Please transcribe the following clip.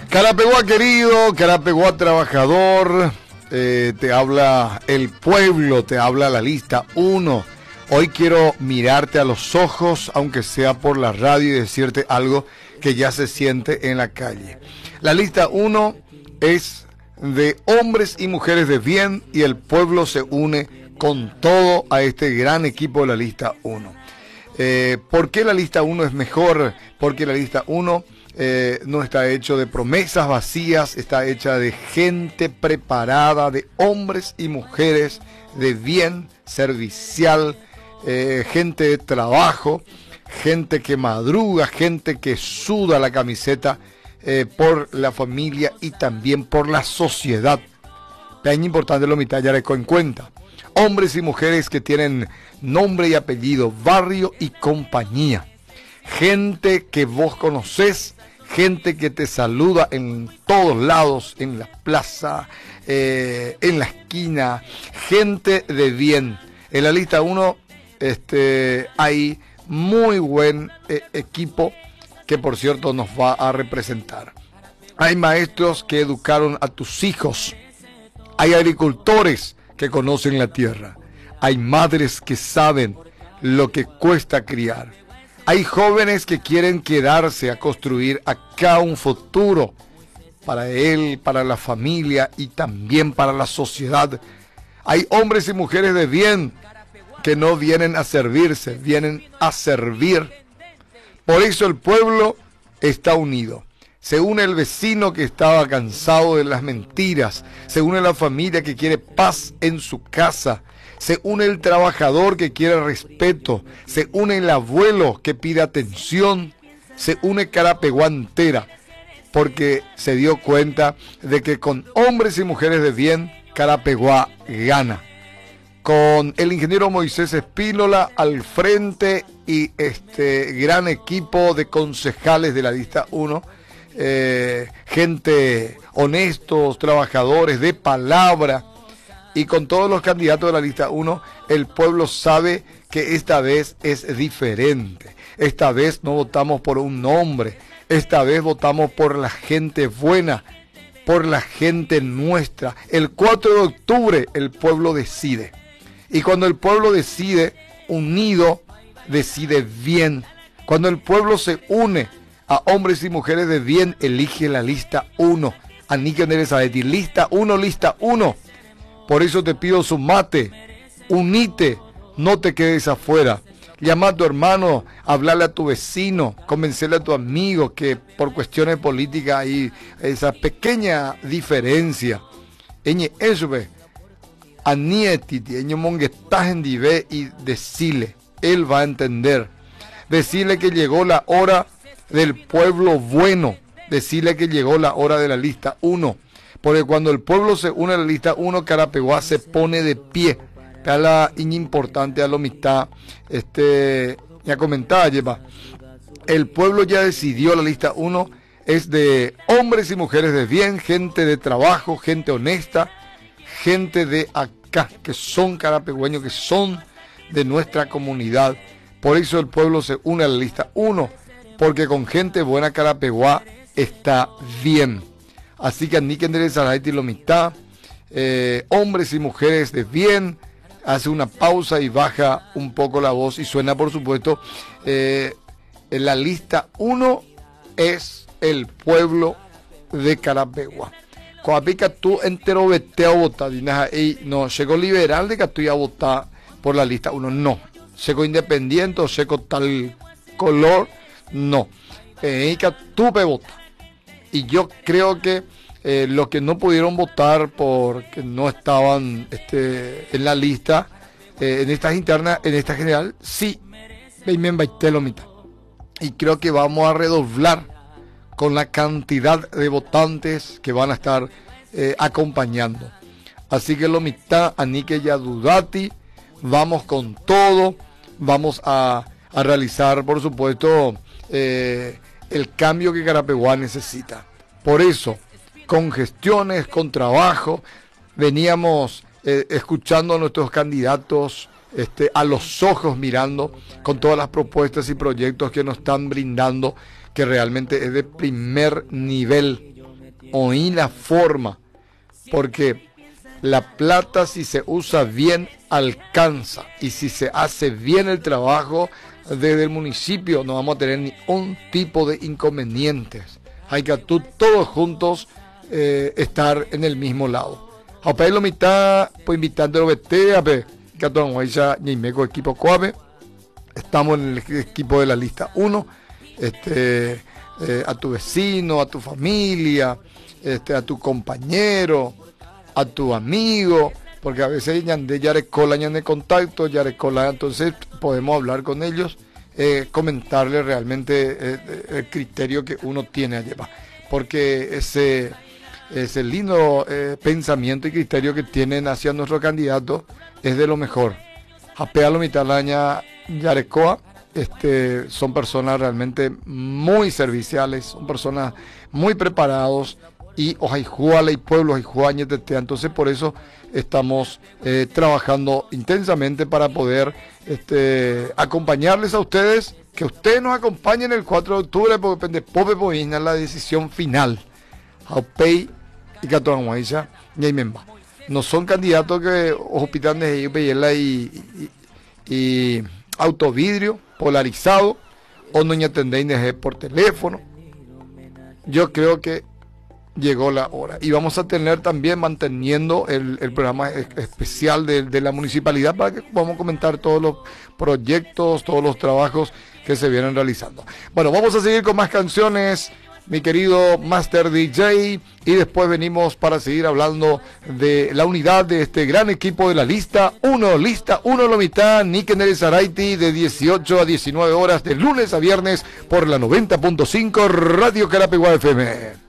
Carapeguá querido, Carapeguá trabajador, te habla el pueblo, te habla la lista 1. Hoy quiero mirarte a los ojos, aunque sea por la radio, y decirte algo que ya se siente en la calle. La lista 1 es de hombres y mujeres de bien, y el pueblo se une con todo a este gran equipo de la lista 1. ¿Por qué la lista 1 es mejor? Porque la lista 1 no está hecho de promesas vacías, está hecha de gente preparada, de hombres y mujeres de bien, servicial, gente de trabajo, gente que madruga, gente que suda la camiseta por la familia y también por la sociedad. Es importante lo mitad ya en cuenta. Hombres y mujeres que tienen nombre y apellido, barrio y compañía. Gente que vos conocés, gente que te saluda en todos lados, en la plaza, en la esquina, gente de bien. En la lista 1 hay muy buen equipo que, por cierto, nos va a representar. Hay maestros que educaron a tus hijos, hay agricultores que conocen la tierra, hay madres que saben lo que cuesta criar. Hay jóvenes que quieren quedarse a construir acá un futuro para él, para la familia y también para la sociedad. Hay hombres y mujeres de bien que no vienen a servirse, vienen a servir. Por eso el pueblo está unido. Se une el vecino que estaba cansado de las mentiras. Se une la familia que quiere paz en su casa. Se une el trabajador que quiere respeto. Se une el abuelo que pide atención. Se une Carapeguá entera, porque se dio cuenta de que con hombres y mujeres de bien, Carapeguá gana. Con el ingeniero Moisés Espínola al frente y este gran equipo de concejales de la lista 1, gente honestos, trabajadores de palabra, y con todos los candidatos de la lista 1, el pueblo sabe que esta vez es diferente. Esta vez no votamos por un nombre, esta vez votamos por la gente buena, por la gente nuestra. El 4 de octubre el pueblo decide. Y cuando el pueblo decide unido, decide bien. Cuando el pueblo se une a hombres y mujeres de bien, elige la lista 1. Aníquel Nerezadetti, lista 1, lista 1. Por eso te pido sumate, unite, no te quedes afuera. Llama a tu hermano, hablarle a tu vecino, convencerle a tu amigo que por cuestiones políticas hay esa pequeña diferencia. Eñe eso ve. Anietiti, eño monguetajen dive y decile, él va a entender. Decirle que llegó la hora del pueblo bueno. Decirle que llegó la hora de la lista 1. Porque cuando el pueblo se une a la lista 1, Carapeguá se pone de pie. A la importante a la mitad. Ya comentaba, lleva. El pueblo ya decidió, la lista 1 es de hombres y mujeres de bien, gente de trabajo, gente honesta, gente de acá, que son carapegueños, que son de nuestra comunidad. Por eso el pueblo se une a la lista 1, porque con gente buena Carapeguá está bien. Así que Aníquel Nerezadetti lo mitad, hombres y mujeres de bien. Hace una pausa y baja un poco la voz y suena, por supuesto, en la lista 1 es el pueblo de Carapeguá. Coapica tú entero vete a votar, no, llegó liberal de que tú a votar por la lista 1, no. Llegó independiente o llegó tal color, no. Que tú pe vota. Y yo creo que los que no pudieron votar porque no estaban en la lista, en estas internas, en esta general, sí, y creo que vamos a redoblar con la cantidad de votantes que van a estar acompañando. Así que lo mitad, Aníquel Yadudati, vamos con todo, vamos a realizar, por supuesto, el cambio que Carapeguá necesita. Por eso, con gestiones, con trabajo, veníamos escuchando a nuestros candidatos a los ojos, mirando con todas las propuestas y proyectos que nos están brindando, que realmente es de primer nivel. oí la forma, porque la plata, si se usa bien, alcanza, y si se hace bien el trabajo desde el municipio, no vamos a tener ni un tipo de inconvenientes. Hay que todos juntos estar en el mismo lado. A lo mitad, pues invitando a BT, a ver, que a todo el equipo Coabe. Estamos en el equipo de la lista 1. A tu vecino, a tu familia, a tu compañero, a tu amigo, porque a veces de Yarecola, de contacto, Yarecola, entonces podemos hablar con ellos, comentarles realmente el criterio que uno tiene a llevar, porque ese lindo pensamiento y criterio que tienen hacia nuestro candidato es de lo mejor. Japea lo mitalaña Yarecoa, son personas realmente muy serviciales, son personas muy preparados, y Ojaijuala y pueblos Ojaijuaña, entonces por eso estamos trabajando intensamente para poder acompañarles a ustedes, que ustedes nos acompañen el 4 de octubre, porque depende Pope Boina la decisión final. Jaupei y Catoanguaiza y Aymemba. No son candidatos que hospital de y autovidrio polarizado o no atendéis por teléfono. Yo creo que llegó la hora, y vamos a tener también manteniendo el programa especial de la municipalidad para que podamos comentar todos los proyectos, todos los trabajos que se vienen realizando. Bueno, vamos a seguir con más canciones, mi querido Master DJ, y después venimos para seguir hablando de la unidad de este gran equipo de la lista 1, la mitad, Nikenere Saraiti, de 18 a 19 horas de lunes a viernes por la 90.5 Radio Carapeguá FM.